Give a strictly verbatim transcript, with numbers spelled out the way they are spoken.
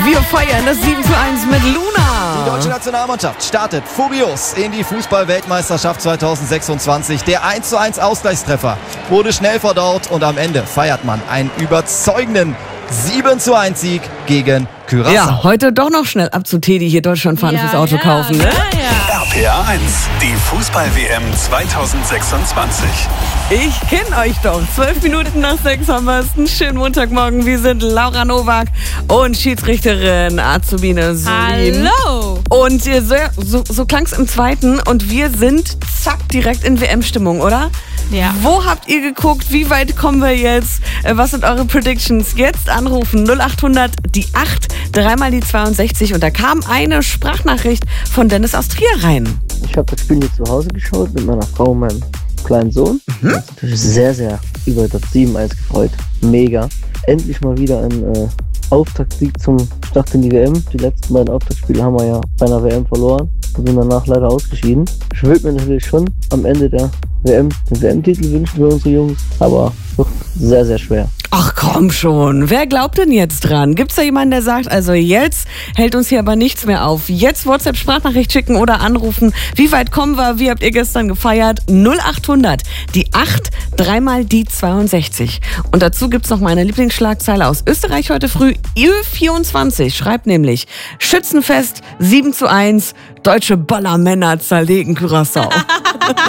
Wir feiern das sieben zu eins mit Luna. Die deutsche Nationalmannschaft startet furios in die Fußball-Weltmeisterschaft zweitausendsechsundzwanzig. Der eins zu eins Ausgleichstreffer wurde schnell verdaut und am Ende feiert man einen überzeugenden sieben zu eins Sieg gegen Curaçao. Ja, heute doch noch schnell ab zu Teddy hier Deutschland fahren Ja, fürs Auto ja, kaufen. Ne? ja, ja. R P R eins, die Fußball-W M zweitausendsechsundzwanzig. Ich kenne euch doch. Zwölf Minuten nach sechs haben wir es. Einen schönen Montagmorgen. Wir sind Laura Nowak und Schiedsrichterin Azubine Solin. Hallo! Und ihr so, so, so klang es im zweiten und wir sind zack direkt in W M-Stimmung, oder? Ja. Wo habt ihr geguckt? Wie weit kommen wir jetzt? Äh, Was sind eure Predictions? Jetzt anrufen null acht hundert die acht, dreimal die zweiundsechzig und da kam eine Sprachnachricht von Dennis aus Trier rein. Ich habe das Spiel hier zu Hause geschaut mit meiner Frau und meinem kleinen Sohn. Mhm. Natürlich sehr, sehr über das sieben eins gefreut. Mega. Endlich mal wieder ein äh, Auftaktsieg zum Start in die W M. Die letzten beiden Auftaktspiele haben wir ja bei einer W M verloren und sind danach leider ausgeschieden. Ich würde mir natürlich schon am Ende der W M den W M-Titel wünschen für unsere Jungs, aber doch sehr, sehr schwer. Ach komm schon, wer glaubt denn jetzt dran? Gibt's da jemanden, der sagt, also jetzt hält uns hier aber nichts mehr auf. Jetzt WhatsApp-Sprachnachricht schicken oder anrufen. Wie weit kommen wir? Wie habt ihr gestern gefeiert? null acht hundert die acht, dreimal die zweiundsechzig. Und dazu gibt's noch meine Lieblingsschlagzeile aus Österreich heute früh. Ö vierundzwanzig schreibt nämlich, Schützenfest sieben zu eins, deutsche Ballermänner zerlegen Curaçao.